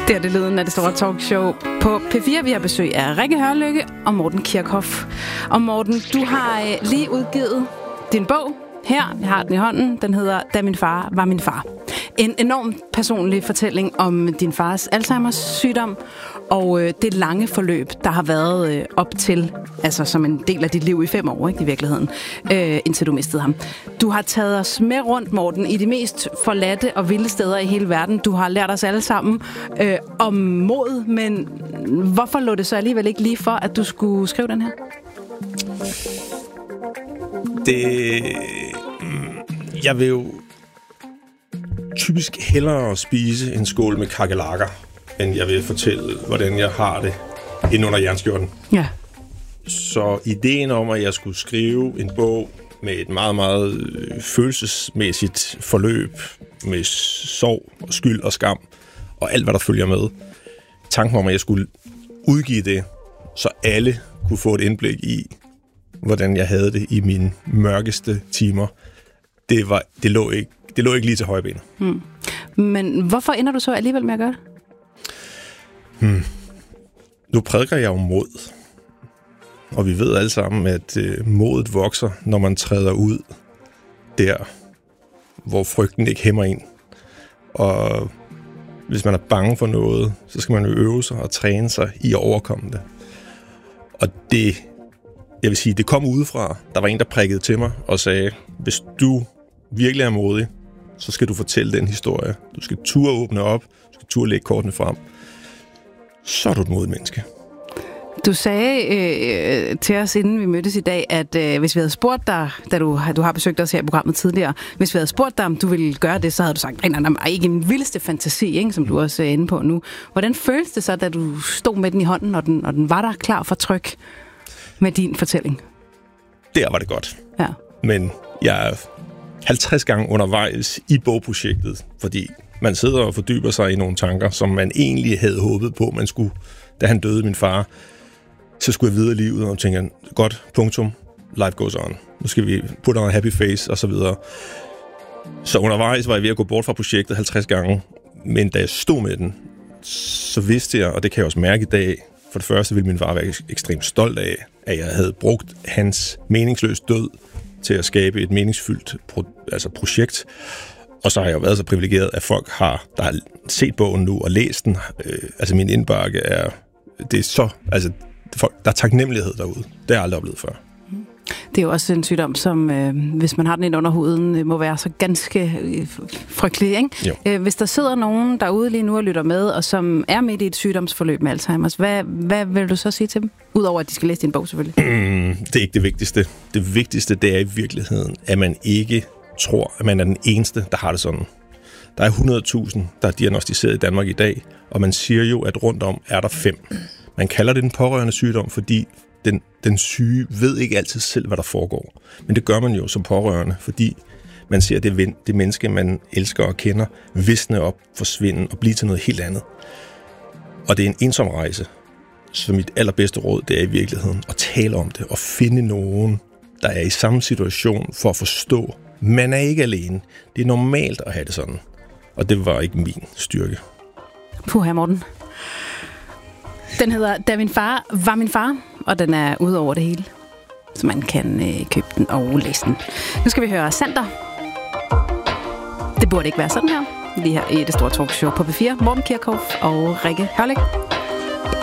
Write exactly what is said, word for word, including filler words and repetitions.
Det er det lyden af det store talkshow på P fire. Vi har besøg af Rikke Hørlykke og Morten Kirchhoff. Og Morten, du har lige udgivet din bog her. Jeg har den i hånden. Den hedder Da min far var min far. En enormt personlig fortælling om din fars Alzheimers sygdom og øh, det lange forløb, der har været øh, op til, altså som en del af dit liv i fem år, ikke, i virkeligheden, øh, indtil du mistede ham. Du har taget os med rundt, Morten, i de mest forladte og vilde steder i hele verden. Du har lært os alle sammen øh, om mod, men hvorfor lå det så alligevel ikke lige for, at du skulle skrive den her? Det... Jeg vil jo typisk hellere spise en skål med kakelakker, end jeg vil fortælle, hvordan jeg har det inde under jernskjorten. Ja. Så ideen om, at jeg skulle skrive en bog med et meget, meget følelsesmæssigt forløb, med sorg og skyld og skam, og alt, hvad der følger med. Tanken om, at jeg skulle udgive det, så alle kunne få et indblik i, hvordan jeg havde det i mine mørkeste timer, det, var, det, lå, ikke, det lå ikke lige til højbenet. Hmm. Men hvorfor ender du så alligevel med at gøre det? Hmm. Nu prædiker jeg jo mod. Og vi ved alle sammen, at øh, modet vokser, når man træder ud der, hvor frygten ikke hæmmer en. Og hvis man er bange for noget, så skal man jo øve sig og træne sig i at overkomme det. Og det, jeg vil sige, det kom udefra. Der var en, der prikkede til mig og sagde, hvis du virkelig er modig, så skal du fortælle den historie. Du skal turde åbne op, du skal turde lægge kortene frem. Så er du et modigt menneske. Du sagde øh, til os, inden vi mødtes i dag, at øh, hvis vi havde spurgt dig, da du, du har besøgt os her i programmet tidligere, hvis vi havde spurgt dig, om du ville gøre det, så havde du sagt, nej, nej, nej, ikke en vildeste fantasi, ikke, som du også er inde på nu. Hvordan føltes det så, da du stod med den i hånden, og den, og den var der klar for tryk med din fortælling? Der var det godt. Ja. Men jeg er halvtreds gange undervejs i bogprojektet, fordi man sidder og fordyber sig i nogle tanker, som man egentlig havde håbet på, man skulle, da han døde, min far, så skulle jeg videre i livet, og tænker, godt, punktum, life goes on. Nu skal vi put on a happy face, og så videre. Så undervejs var jeg ved at gå bort fra projektet halvtreds gange, men da jeg stod med den, så vidste jeg, og det kan jeg også mærke i dag, for det første ville min far være ekstremt stolt af, at jeg havde brugt hans meningsløs død til at skabe et meningsfyldt pro- altså projekt. Og så har jeg jo været så privilegeret, at folk har, der har set bogen nu og læst den. Øh, altså min indbakke er, det er så, altså folk, der er taknemmelighed derude. Det har jeg aldrig oplevet før. Det er jo også en sygdom, som øh, hvis man har den ind under huden, øh, må være så ganske øh, frygtelig, ikke? Øh, hvis der sidder nogen derude lige nu og lytter med, og som er midt i et sygdomsforløb med Alzheimers, hvad, hvad vil du så sige til dem? Udover at de skal læse din bog, selvfølgelig. Mm, det er ikke det vigtigste. Det vigtigste, det er i virkeligheden, at man ikke tror, at man er den eneste, der har det sådan. Der er hundrede tusind, der er diagnosticeret i Danmark i dag, og man siger jo, at rundt om er der fem. Man kalder det den pårørende sygdom, fordi den, den syge ved ikke altid selv, hvad der foregår. Men det gør man jo som pårørende, fordi man ser det, det menneske, man elsker og kender, visne op, forsvinde og blive til noget helt andet. Og det er en ensom rejse. Så mit allerbedste råd, det er i virkeligheden at tale om det og finde nogen, der er i samme situation for at forstå. Man er ikke alene. Det er normalt at have det sådan. Og det var ikke min styrke. Puh, Morten. Den hedder Da min far var min far, og den er ude over det hele. Så man kan øh, købe den og læse den. Nu skal vi høre Sander. Det burde ikke være sådan her. Lige her i det store talkshow på P fire. Morten Kirchhoff og Rikke Hørlykke.